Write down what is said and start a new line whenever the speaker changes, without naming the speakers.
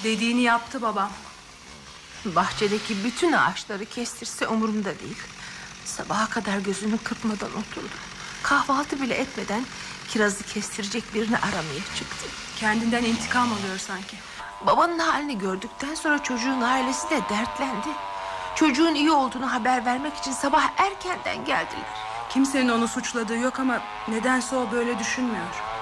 Dediğini yaptı babam.
Bahçedeki bütün ağaçları kestirse umurumda değil. Sabaha kadar gözünü kırpmadan oturdu. Kahvaltı bile etmeden kirazı kestirecek birini aramaya çıktı.
Kendinden intikam alıyor sanki.
Babanın halini gördükten sonra çocuğun ailesi de dertlendi. Çocuğun iyi olduğunu haber vermek için sabah erkenden geldiler.
Kimsenin onu suçladığı yok ama nedense o böyle düşünmüyor.